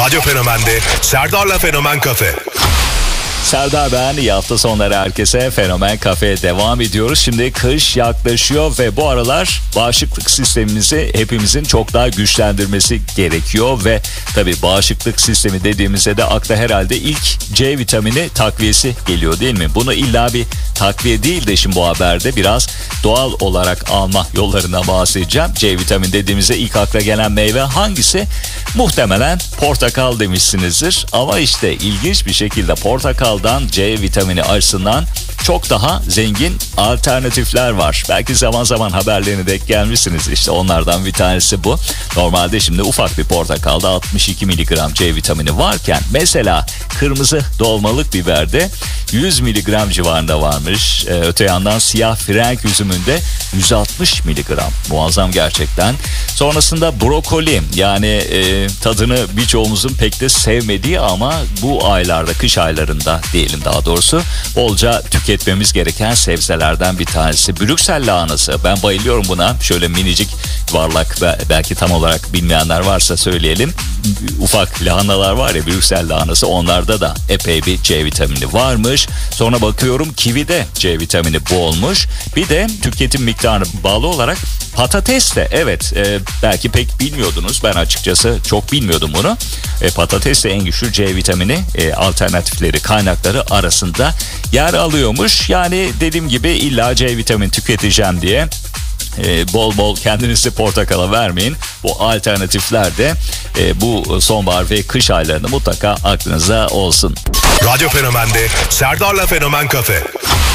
Radyo Fenomen'de Serdar'la Fenomen Kafe. Serdar ben, iyi hafta sonları herkese. Fenomen Kafe'ye devam ediyoruz. Şimdi kış yaklaşıyor ve bu aralar bağışıklık sistemimizi hepimizin çok daha güçlendirmesi gerekiyor. Ve tabii bağışıklık sistemi dediğimizde de akla herhalde ilk C vitamini takviyesi geliyor değil mi? Bunu illa bir takviye değil de şimdi bu haberde biraz doğal olarak alma yollarına bahsedeceğim. C vitamini dediğimizde ilk akla gelen meyve hangisi? Muhtemelen portakal demişsinizdir. Ama işte ilginç bir şekilde portakaldan C vitamini açısından çok daha zengin alternatifler var. Belki zaman zaman haberlerine denk gelmişsiniz. İşte onlardan bir tanesi bu. Normalde şimdi ufak bir portakalda 62 miligram C vitamini varken mesela kırmızı dolmalık biberde 100 miligram civarında varmış. Öte yandan siyah frenk üzümünde 160 miligram. Muazzam gerçekten. Sonrasında brokoli, yani tadını birçoğumuzun pek de sevmediği ama bu aylarda, kış aylarında diyelim daha doğrusu, bolca tüketmemiz gereken sebzelerden bir tanesi. Brüksel lahanası, ben bayılıyorum buna. Şöyle minicik yuvarlak, belki tam olarak bilmeyenler varsa söyleyelim. Ufak lahanalar var ya, Brüksel lahanası, onlarda da epey bir C vitamini varmış. Sonra bakıyorum kivide C vitamini bolmuş. Bir de tüketim miktarına bağlı olarak patates de, evet, belki pek bilmiyordunuz, ben açıkçası çok bilmiyordum bunu. Patates de en güçlü C vitamini alternatifleri, kaynakları arasında yer alıyormuş. Yani dediğim gibi illa C vitamini tüketeceğim diye bol bol kendinizi portakala vermeyin. Bu alternatifler de bu sonbahar ve kış aylarında mutlaka aklınıza olsun. Radyo Fenomen'de Serdar'la Fenomen Kafe.